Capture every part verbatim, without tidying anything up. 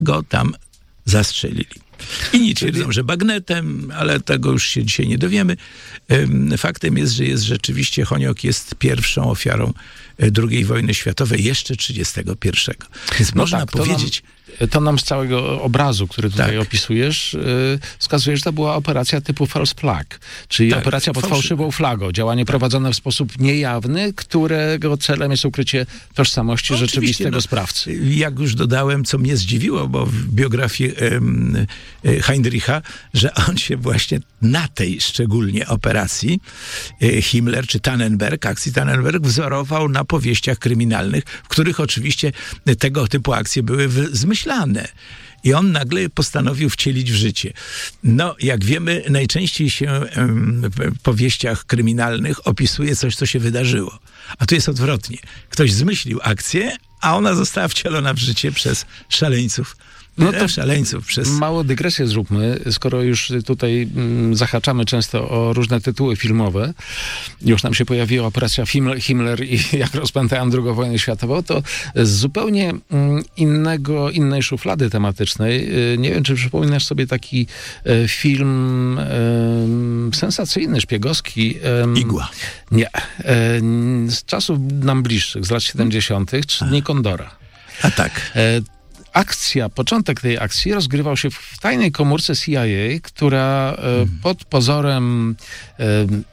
go tam zastrzelili. Inni twierdzą, że bagnetem, ale tego już się dzisiaj nie dowiemy. Faktem jest, że jest rzeczywiście Honiok jest pierwszą ofiarą drugiej wojny światowej, jeszcze trzydziestego pierwszego. Więc no można tak, powiedzieć... To nam, to nam z całego obrazu, który tutaj tak. opisujesz, yy, wskazuje, że to była operacja typu false flag, czyli tak, operacja pod fałszy... fałszywą flagą. Działanie tak. prowadzone w sposób niejawny, którego celem jest ukrycie tożsamości Oczywiście, rzeczywistego no, sprawcy. Jak już dodałem, co mnie zdziwiło, bo w biografii um, Heinricha, że on się właśnie na tej szczególnie operacji Himmler czy Tannenberg, akcji Tannenberg, wzorował na powieściach kryminalnych, w których oczywiście tego typu akcje były zmyślane. I on nagle postanowił wcielić w życie. No, jak wiemy, najczęściej się w powieściach kryminalnych opisuje coś, co się wydarzyło. A tu jest odwrotnie. Ktoś zmyślił akcję, a ona została wcielona w życie przez szaleńców. No to szaleńców przez... Małą dygresję zróbmy, skoro już tutaj mm, zahaczamy często o różne tytuły filmowe, już nam się pojawiła operacja Himmler i jak rozpętałem drugą wojnę światową, to z zupełnie mm, innego, innej szuflady tematycznej, y, nie wiem, czy przypominasz sobie taki y, film y, sensacyjny, szpiegowski. Y, Igła. Nie. Y, z czasów nam bliższych, z lat siedemdziesiątych, Trzy dni Kondora. A tak. Y, Akcja, początek tej akcji rozgrywał się w tajnej komórce C I A, która hmm. pod pozorem e,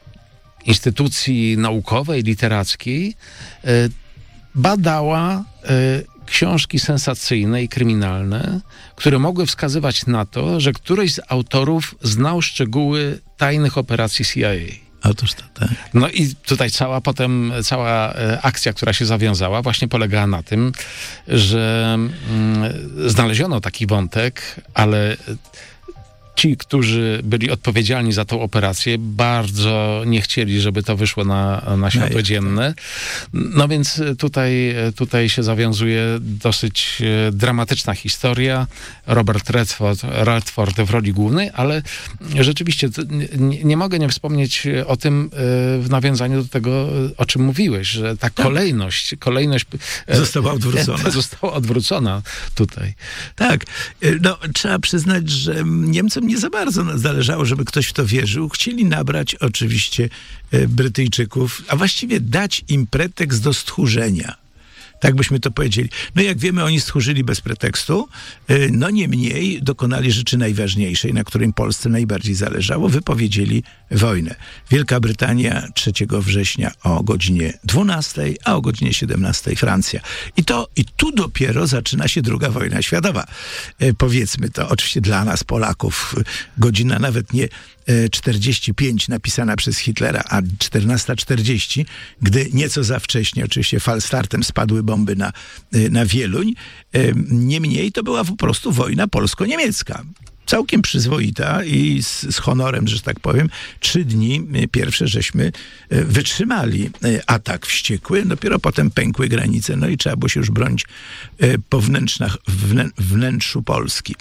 instytucji naukowej, literackiej e, badała e, książki sensacyjne i kryminalne, które mogły wskazywać na to, że któryś z autorów znał szczegóły tajnych operacji C I A. Otóż to, tak. No i tutaj cała potem, cała e, akcja, która się zawiązała, właśnie polegała na tym, że mm, znaleziono taki wątek, ale ci, którzy byli odpowiedzialni za tą operację, bardzo nie chcieli, żeby to wyszło na, na światło dzienne. No więc tutaj, tutaj się zawiązuje dosyć dramatyczna historia. Robert Redford, Redford w roli głównej, ale rzeczywiście nie, nie mogę nie wspomnieć o tym w nawiązaniu do tego, o czym mówiłeś, że ta kolejność, kolejność została odwrócona. Została odwrócona tutaj. Tak. No, trzeba przyznać, że Niemcom nie za bardzo zależało, żeby ktoś w to wierzył. Chcieli nabrać oczywiście Brytyjczyków, a właściwie dać im pretekst do stchórzenia. Tak byśmy to powiedzieli. No jak wiemy, oni stchórzyli bez pretekstu. No niemniej dokonali rzeczy najważniejszej, na którym Polsce najbardziej zależało. Wypowiedzieli wojnę. Wielka Brytania trzeciego września o godzinie dwunastej, a o godzinie siedemnastej Francja. I to i tu dopiero zaczyna się druga wojna światowa. E, powiedzmy to, oczywiście dla nas Polaków, godzina nawet nie czterdzieści pięć napisana przez Hitlera, a czternasta czterdzieści, gdy nieco za wcześnie, oczywiście falstartem spadły bomby na, na Wieluń. Niemniej to była po prostu wojna polsko-niemiecka. Całkiem przyzwoita i z, z honorem, że tak powiem. Trzy dni pierwsze żeśmy wytrzymali atak wściekły, dopiero potem pękły granice, no i trzeba było się już bronić po wnętrzach, wnę, wnętrzu Polski.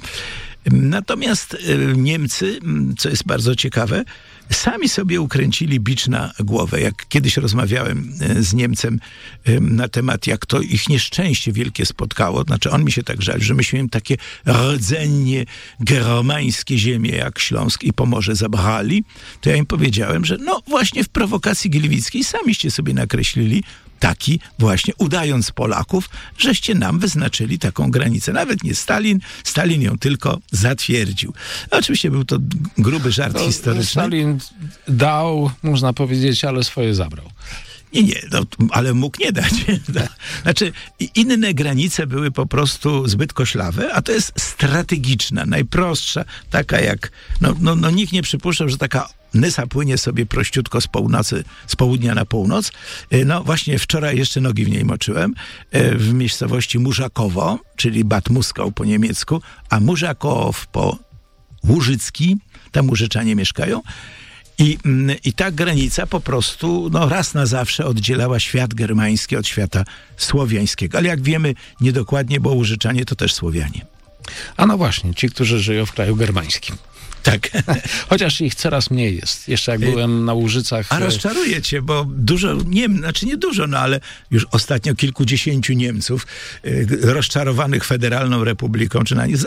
Natomiast Niemcy, co jest bardzo ciekawe, sami sobie ukręcili bicz na głowę. Jak kiedyś rozmawiałem z Niemcem na temat, jak to ich nieszczęście wielkie spotkało, znaczy on mi się tak żal, że myśmy im takie rdzennie geromańskie ziemie jak Śląsk i Pomorze zabrali, to ja im powiedziałem, że no właśnie w prowokacji gliwickiej samiście sobie nakreślili taki właśnie, udając Polaków, żeście nam wyznaczyli taką granicę. Nawet nie Stalin, Stalin ją tylko zatwierdził. Oczywiście był to gruby żart to, historyczny. Stalin dał, można powiedzieć, ale swoje zabrał. Nie, nie, no, ale mógł nie dać. Znaczy, inne granice były po prostu zbyt koślawe, a to jest strategiczna, najprostsza, taka jak, no, no, no nikt nie przypuszczał, że taka Nysa płynie sobie prościutko z północy, z południa na północ. No właśnie wczoraj jeszcze nogi w niej moczyłem, w miejscowości Murzakowo, czyli Bad Muskau po niemiecku, a Murzakow po łużycki, tam Łużyczanie mieszkają. I, I ta granica po prostu no, raz na zawsze oddzielała świat germański od świata słowiańskiego. Ale jak wiemy niedokładnie, bo Łużyczanie to też Słowianie. A no właśnie, ci, którzy żyją w kraju germańskim. Tak. Chociaż ich coraz mniej jest. Jeszcze jak byłem na Łużycach... A rozczaruję cię, bo dużo, nie, znaczy nie dużo, no ale już ostatnio kilkudziesięciu Niemców y, rozczarowanych Federalną Republiką, czy na nie